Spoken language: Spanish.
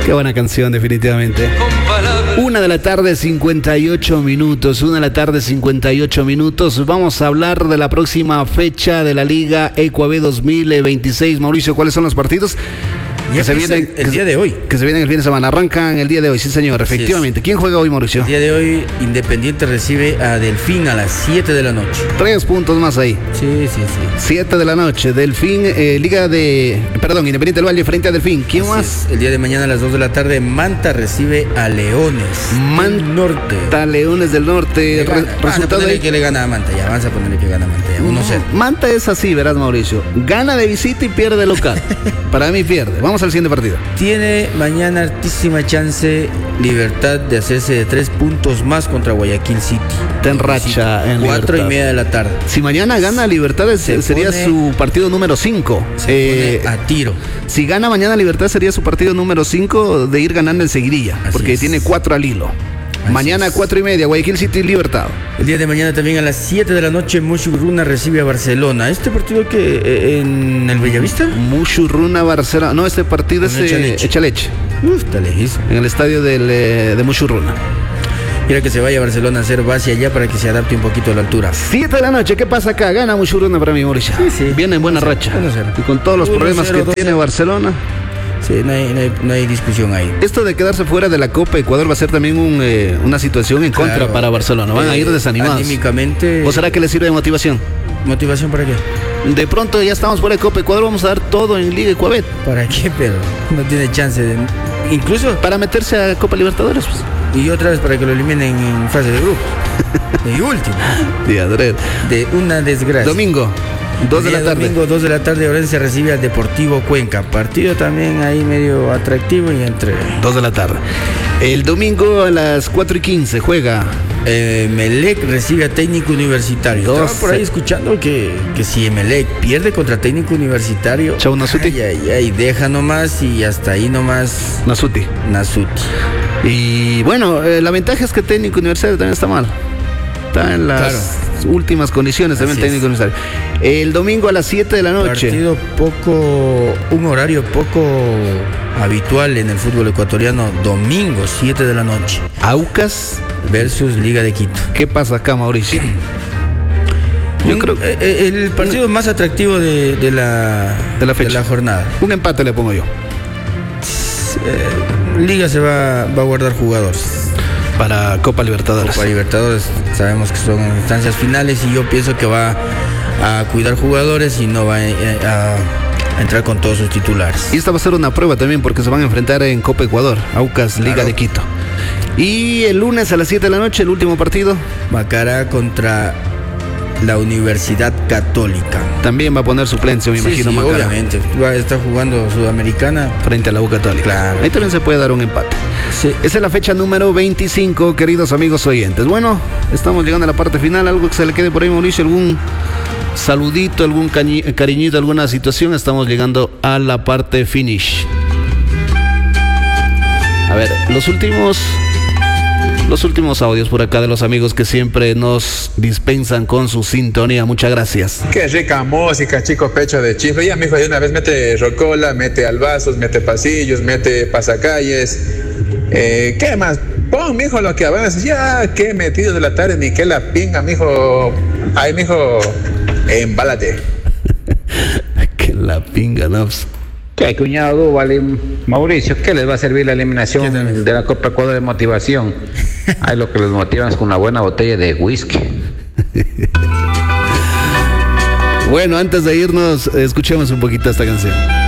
Qué buena canción, definitivamente. 1:58 1 de la tarde, 58 minutos. Vamos a hablar de la próxima fecha de la Liga Ecuabé 2026. Mauricio, ¿cuáles son los partidos? Que se vienen el día de hoy. Que se vienen el fin de semana. Arrancan el día de hoy, sí señor, efectivamente. ¿Quién juega hoy, Mauricio? El día de hoy, Independiente recibe a Delfín a las 7 de la noche. 3 puntos más ahí. Sí. 7 de la noche. Delfín, Independiente del Valle frente a Delfín. ¿Quién Así más? Es. El día de mañana a las 2 de la tarde, Manta recibe a Leones del Norte. Leones del Norte. Resultado ahí que le gana a Manta. Ya, vamos a ponerle que gana a Manta. 1-0. Manta es así, verás, Mauricio. Gana de visita y pierde de local. Para mí pierde. Vamos al siguiente partido. Tiene mañana altísima chance Libertad de hacerse de 3 puntos más contra Guayaquil City. Está en racha en 4:30 de la tarde. Si mañana gana Libertad, sería su partido número 5. Se pone a tiro. Si gana mañana Libertad, sería su partido número 5 de ir ganando en seguidilla. Así porque es. Tiene 4 al hilo. Mañana 4:30, Guayaquil City, Libertad. El día de mañana también a las 7 de la noche, Mushurruna recibe a Barcelona. ¿Este partido que en el Bellavista? Mushurruna, Barcelona. No, este partido es Echaleche. Está lejísimo. En el estadio de Mushurruna. Quiere que se vaya a Barcelona a hacer base allá para que se adapte un poquito a la altura. 7 de la noche, ¿qué pasa acá? Gana Mushurruna para mí, Mauricio. Sí. Viene en buena racha. 1-0. Y con todos los problemas que tiene Barcelona. Sí, no hay discusión ahí. Esto de quedarse fuera de la Copa Ecuador va a ser también una situación en contra para Barcelona. Van a ir desanimados. Anímicamente. ¿O será que les sirve de motivación? ¿Motivación para qué? De pronto ya estamos fuera de Copa Ecuador, vamos a dar todo en Liga Ecuabet. ¿Para qué? Pero no tiene chance de... Incluso... Para meterse a Copa Libertadores, pues. Y otra vez para que lo eliminen en fase de grupos. Y último. De una desgracia. Domingo. 2 de la tarde. Domingo, 2 de la tarde, Orense recibe al Deportivo Cuenca. Partido también ahí medio atractivo y entre... 2 de la tarde. El domingo a las 4:15 juega... Emelec recibe a Técnico Universitario. Estaba por ahí escuchando que si Emelec pierde contra Técnico Universitario... Chau Nasuti. Ay, deja nomás y hasta ahí nomás... Nasuti. Y bueno, la ventaja es que Técnico Universitario también está mal. Está en las últimas condiciones también Técnico Universitario. El domingo a las 7 de la noche. Un horario poco habitual en el fútbol ecuatoriano. Domingo, 7 de la noche. Aucas versus Liga de Quito. ¿Qué pasa acá, Mauricio? Yo creo el partido más atractivo de la fecha, de la jornada. Un empate le pongo yo. Liga se va a guardar jugadores para Copa Libertadores. Sabemos que son instancias finales y yo pienso que va a cuidar jugadores y no va a entrar con todos sus titulares. Y esta va a ser una prueba también porque se van a enfrentar en Copa Ecuador, Aucas, Liga de Quito. Y el lunes a las 7 de la noche, el último partido. Macará contra la Universidad Católica. También va a poner suplencia, me imagino. Macará. Obviamente. Está jugando Sudamericana frente a la U Católica. Claro. Ahí también se puede dar un empate. Sí. Esa es la fecha número 25, queridos amigos oyentes. Bueno, estamos llegando a la parte final. Algo que se le quede por ahí, Mauricio, algún saludito, algún cariñito, alguna situación. Estamos llegando a la parte finish. A ver, los últimos audios por acá de los amigos que siempre nos dispensan con su sintonía. Muchas gracias. Qué rica música, chico, pecho de chifre. Ya, mijo, de una vez mete rocola, mete albazos, mete pasillos, mete pasacalles. ¿Qué más? Pon, mijo, lo que avances. Ya, qué metido de la tarde, ni qué la pinga, mijo. Ay, mijo, embálate. Que la pinga, no. ¿Qué, cuñado? Vale, Mauricio, ¿qué les va a servir la eliminación de la Copa Ecuador de motivación? Hay lo que les motivan es con una buena botella de whisky. Bueno, antes de irnos, escuchemos un poquito esta canción.